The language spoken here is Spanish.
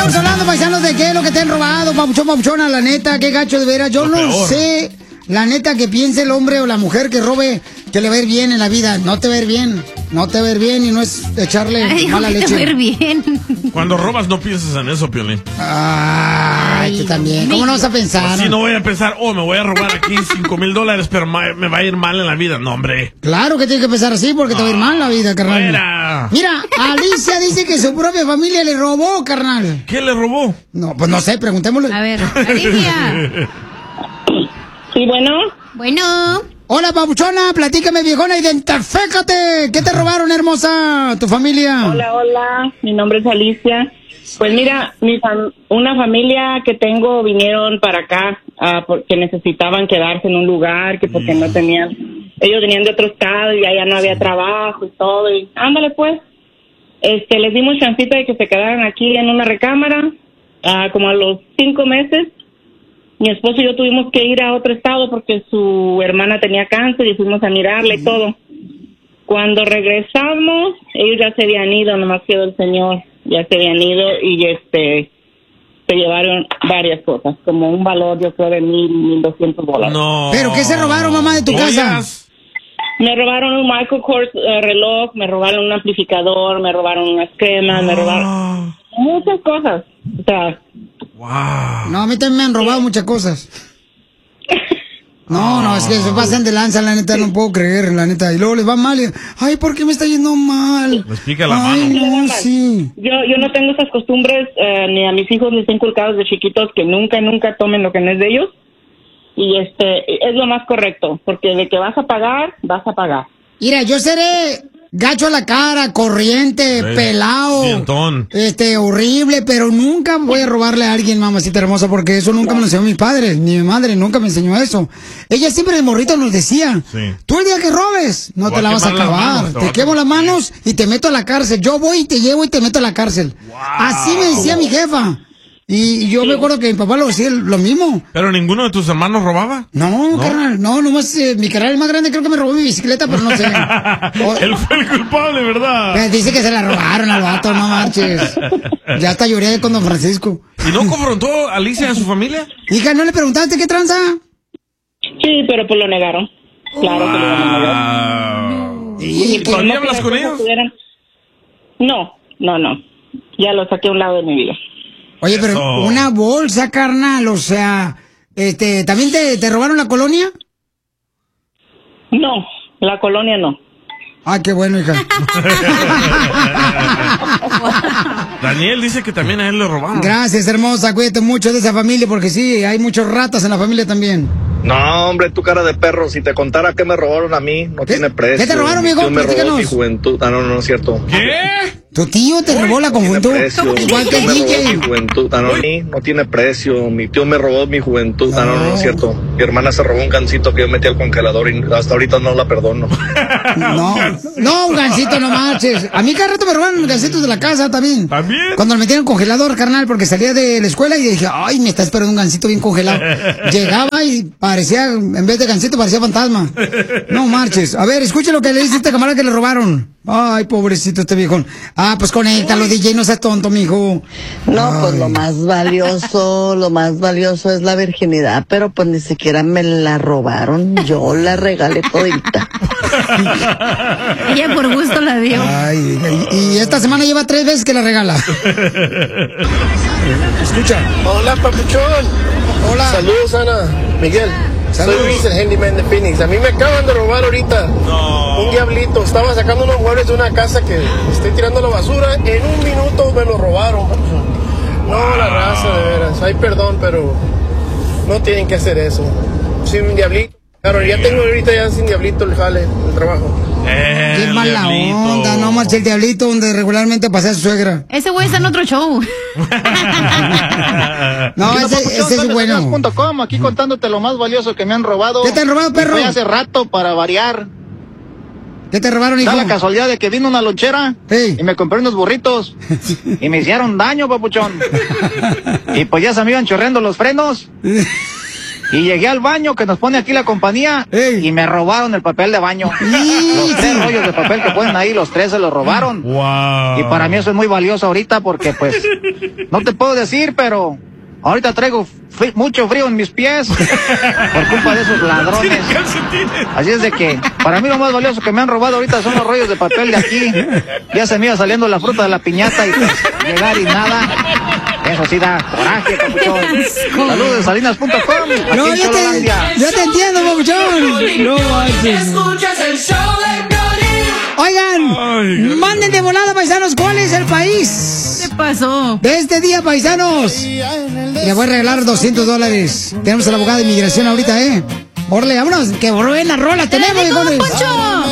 estamos hablando, paisanos, de qué es lo que te han robado, papuchona, la neta, qué gacho de veras. Yo no sé, la neta, que piense el hombre o la mujer que robe, que le va a ir bien en la vida. No te va a ir bien, y no es echarle mala leche. Te va a ir bien. Cuando robas no piensas en eso, Piolín. Ay, tú también. ¿Cómo no vas a pensar? Así no voy a pensar, me voy a robar aquí $5,000, pero me va a ir mal en la vida. No, hombre. Claro que tienes que pensar así porque te va a ir mal en la vida, carnal. Fuera. Mira, Alicia dice que su propia familia le robó, carnal. ¿Qué le robó? No, pues no sé, preguntémosle. A ver, Alicia. Sí, bueno. Bueno. Hola, papuchona, platícame, viejona, identifícate. ¿Qué te robaron, hermosa, tu familia? Hola, mi nombre es Alicia. Pues mira, una familia que tengo vinieron para acá porque necesitaban quedarse en un lugar, que porque no tenían, ellos venían de otro estado y allá no había trabajo y todo, y ándale pues. Les dimos chancita de que se quedaran aquí en una recámara, como a los 5 meses. Mi esposo y yo tuvimos que ir a otro estado porque su hermana tenía cáncer y fuimos a mirarla y todo. Cuando regresamos, ellos ya se habían ido, nomás quedó el señor, ya se habían ido y se llevaron varias cosas, como un valor yo creo de $1,200. No. ¿Pero qué se robaron, mamá, de tu casa? Me robaron un Michael Kors reloj, me robaron un amplificador, me robaron unas cremas, me robaron muchas cosas. O sea, wow. No, a mí también me han robado muchas cosas. No, es que se pasan de lanza, la neta, no puedo creer, la neta. Y luego les va mal. Ay, ¿por qué me está yendo mal? Les pica la mano. No, sí. Yo no tengo esas costumbres, ni a mis hijos les he inculcado desde chiquitos que nunca tomen lo que no es de ellos. Y es lo más correcto, porque de que vas a pagar, vas a pagar. Mira, yo seré gacho a la cara, corriente, pelado, dientón, horrible, pero nunca voy a robarle a alguien, mamacita hermosa, porque eso nunca me lo enseñó mis padres, ni mi madre nunca me enseñó eso. Ella siempre de morrito nos decía, tú el día que robes, no te la vas a acabar, te quemo las manos y te meto a la cárcel, yo voy y te llevo y te meto a la cárcel. Wow. Así me decía mi jefa. Y yo me acuerdo que mi papá lo decía lo mismo. ¿Pero ninguno de tus hermanos robaba? No, carnal, nomás mi carnal más grande creo que me robó mi bicicleta, pero no sé. Él fue el culpable, ¿verdad? Dice que se la robaron al vato, no marches. Ya hasta lloré con don Francisco. ¿Y no confrontó a Alicia a su familia? Hija, ¿no le preguntaste qué tranza? Sí, pero pues lo negaron. Claro que lo negaron. ¿Y todavía hablas con ellos? No. Ya lo saqué a un lado de mi vida. Oye, pero una bolsa, carnal, o sea, ¿también te robaron la colonia? No, la colonia no. Ah, qué bueno, hija. Daniel dice que también a él le robaron. Gracias, hermosa, cuídate mucho de esa familia, porque sí, hay muchos ratas en la familia también. No, hombre, tu cara de perro, si te contara que me robaron a mí, no tiene precio. ¿Qué te robaron, mijo? Me robó mi juventud. No es cierto. ¿Qué? ¿Tu tío te robó la juventud? Igual que el DJ. Mi juventud, no tiene precio. Mi tío me robó mi juventud. No es cierto. Mi hermana se robó un gansito que yo metí al congelador y hasta ahorita no la perdono. No, un gansito no marches. A mí cada rato me roban gansitos de la casa también. ¿También? Cuando me metí en el congelador, carnal, porque salía de la escuela y dije, ay, me está esperando un gansito bien congelado. Llegaba y parecía, en vez de gansito, parecía fantasma. No marches. A ver, escuche lo que le dice este camarada que le robaron. Ay, pobrecito este viejón. Ah, pues conéctalo, DJ, no seas tonto, mijo. No, pues lo más valioso es la virginidad, pero pues ni siquiera me la robaron, yo la regalé todita. Ella por gusto la dio. Ay, y esta semana lleva 3 veces que la regala. Escucha. Hola, papuchón. Hola. Saludos, Ana. Miguel. Saludos. Soy Luis, el handyman de Phoenix. A mí me acaban de robar ahorita. No. Un diablito. Estaba sacando unos muebles de una casa que estoy tirando la basura. En un minuto me lo robaron, papuchón. No, la raza, de veras. Ay, perdón, pero no tienen que hacer eso. Sí, un diablito. Claro, ya tengo ahorita ya sin diablito el jale, el trabajo. Qué mala diablito. onda, no marche el diablito donde regularmente pasea su suegra. Ese güey está en otro show. No, ese es bueno. .com, aquí contándote lo más valioso que me han robado. ¿Qué te han robado, perro? Fue hace rato para variar. ¿Qué te robaron, hijo? Da la casualidad de que vino una lonchera y me compré unos burritos y me hicieron daño, papuchón. Y pues ya se me iban chorreando los frenos. Y llegué al baño que nos pone aquí la compañía y me robaron el papel de baño. Los 3 rollos de papel que ponen ahí, los 3 se los robaron. Wow. Y para mí eso es muy valioso ahorita porque pues no te puedo decir, pero ahorita traigo mucho frío en mis pies por culpa de esos ladrones. Así es de que para mí lo más valioso que me han robado ahorita son los rollos de papel de aquí. Ya se me iba saliendo la fruta de la piñata y pues llegar y nada. Eso sí da coraje, papuchón. Saludos de salinas.com. No, yo te entiendo, papuchón. No manches. Oigan, manden de volada, paisanos, ¿cuál es el país? ¿Qué pasó? De este día, paisanos. Le voy a regalar $200. Tenemos a la abogada de inmigración ahorita, Órale, vámonos, que buena rola tenemos, ¡Poncho!